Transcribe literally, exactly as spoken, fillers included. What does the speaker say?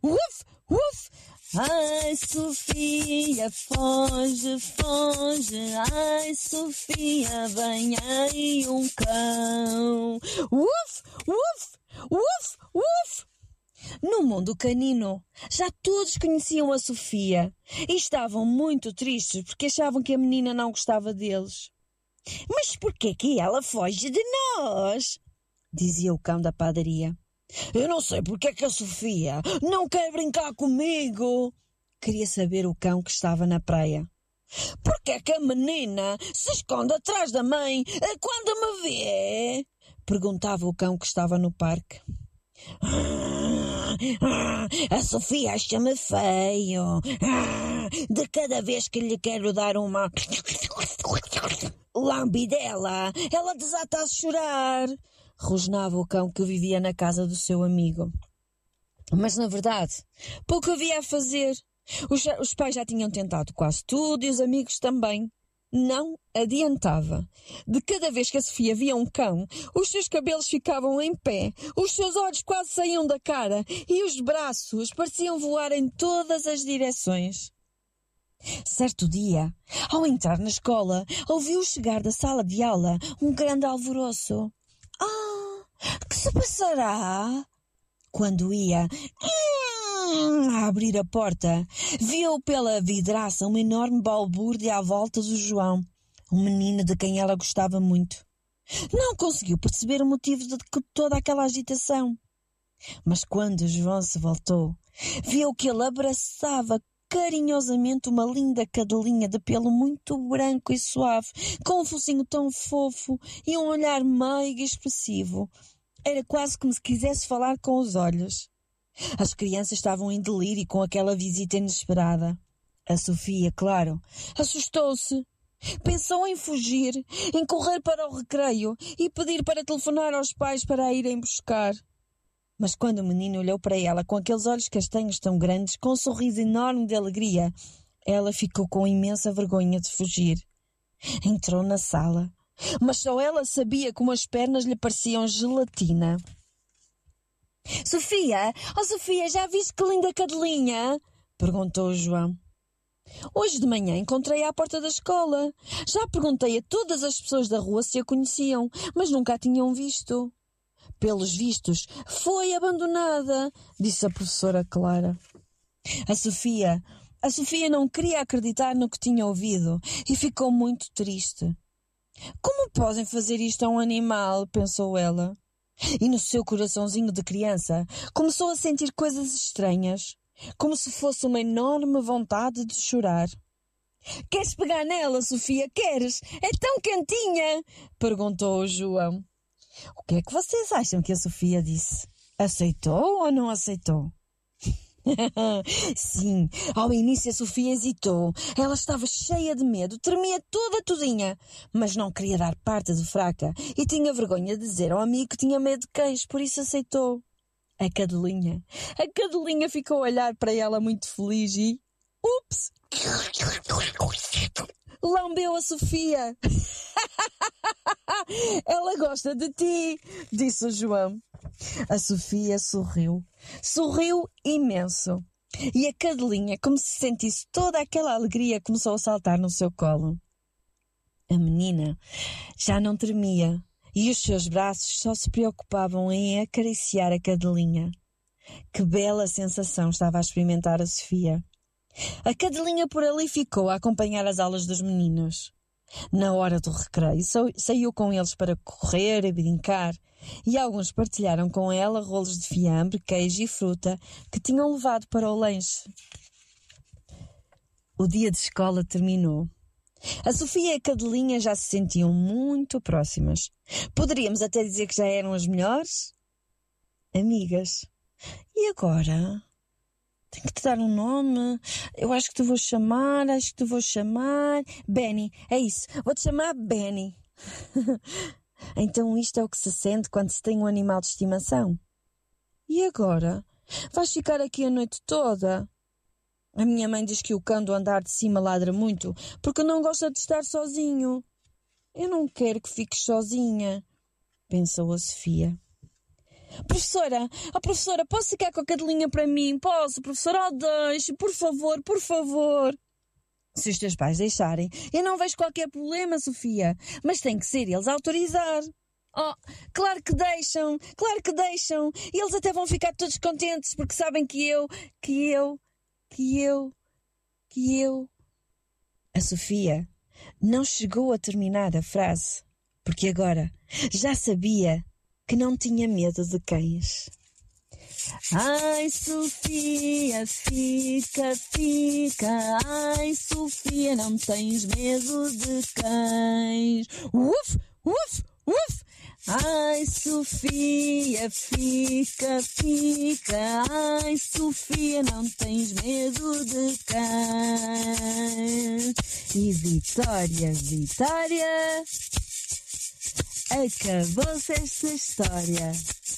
uf, uf. Ai, Sofia, foge, foge. Ai, Sofia, vem aí um cão. Uf, uf, uf, uf. No mundo canino, já todos conheciam a Sofia e estavam muito tristes porque achavam que a menina não gostava deles. Mas porquê que ela foge de nós? Dizia o cão da padaria. Eu não sei porque é que a Sofia não quer brincar comigo. Queria saber o cão que estava na praia. Porque é que a menina se esconde atrás da mãe quando me vê? Perguntava o cão que estava no parque. A Sofia acha-me feio. De cada vez que lhe quero dar uma lambidela, ela desata a chorar. Rosnava o cão que vivia na casa do seu amigo. Mas, na verdade, pouco havia a fazer. Os, os pais já tinham tentado quase tudo e os amigos também. Não adiantava. De cada vez que a Sofia via um cão, os seus cabelos ficavam em pé, os seus olhos quase saíam da cara e os braços pareciam voar em todas as direções. Certo dia, ao entrar na escola, ouviu chegar da sala de aula um grande alvoroço. Ah, que se passará? Quando ia a abrir a porta, viu pela vidraça uma enorme balbúrdia à volta do João, um menino de quem ela gostava muito. Não conseguiu perceber o motivo de toda aquela agitação. Mas quando João se voltou, viu que ele abraçava carinhosamente uma linda cadelinha de pelo muito branco e suave, com um focinho tão fofo e um olhar meigo e expressivo. Era quase como se quisesse falar com os olhos. As crianças estavam em delírio com aquela visita inesperada. A Sofia, claro, assustou-se. Pensou em fugir, em correr para o recreio e pedir para telefonar aos pais para a irem buscar. Mas quando o menino olhou para ela com aqueles olhos castanhos tão grandes, com um sorriso enorme de alegria, ela ficou com imensa vergonha de fugir. Entrou na sala, mas só ela sabia como as pernas lhe pareciam gelatina. Sofia, oh Sofia, já viste que linda cadelinha? Perguntou o João. Hoje de manhã encontrei-a à porta da escola. Já perguntei a todas as pessoas da rua se a conheciam, mas nunca a tinham visto. Pelos vistos, foi abandonada, disse a professora Clara. A Sofia, a Sofia não queria acreditar no que tinha ouvido e ficou muito triste. Como podem fazer isto a um animal? Pensou ela. E no seu coraçãozinho de criança começou a sentir coisas estranhas, como se fosse uma enorme vontade de chorar. Queres pegar nela, Sofia? Queres? É tão quentinha! Perguntou o João. O que é que vocês acham que a Sofia disse? Aceitou ou não aceitou? Sim, ao início a Sofia hesitou. Ela estava cheia de medo, tremia toda todinha, mas não queria dar parte de fraca e tinha vergonha de dizer ao amigo que tinha medo de cães, por isso aceitou. A cadelinha, a cadelinha ficou a olhar para ela muito feliz e... Ups! Lambeu a Sofia. Ela gosta de ti, disse o João. A Sofia sorriu. Sorriu imenso. E a cadelinha, como se sentisse toda aquela alegria, começou a saltar no seu colo. A menina já não tremia e os seus braços só se preocupavam em acariciar a cadelinha. Que bela sensação estava a experimentar a Sofia. A cadelinha por ali ficou a acompanhar as aulas dos meninos. Na hora do recreio, saiu com eles para correr e brincar, e alguns partilharam com ela rolos de fiambre, queijo e fruta que tinham levado para o lanche. O dia de escola terminou. A Sofia e a cadelinha já se sentiam muito próximas. Poderíamos até dizer que já eram as melhores amigas. E agora? Tenho que te dar um nome. Eu acho que te vou chamar, acho que te vou chamar... Benny, é isso. Vou-te chamar Benny. Então isto é o que se sente quando se tem um animal de estimação. E agora? Vais ficar aqui a noite toda? A minha mãe diz que o cão do andar de cima ladra muito porque não gosta de estar sozinho. Eu não quero que fiques sozinha, pensou a Sofia. Professora, oh professora, posso ficar com a cadelinha para mim? Posso, professora? Oh, deixe, por favor, por favor. Se os teus pais deixarem, eu não vejo qualquer problema, Sofia. Mas tem que ser eles a autorizar. Oh, claro que deixam, claro que deixam. E eles até vão ficar todos contentes porque sabem que eu, que eu, que eu, que eu... A Sofia não chegou a terminar a frase, porque agora já sabia que não tinha medo de cães. Ai, Sofia, fica, fica. Ai, Sofia, não tens medo de cães. Uf, uf, uf. Ai, Sofia, fica, fica. Ai, Sofia, não tens medo de cães. E Vitória, Vitória, acabou-se esta história.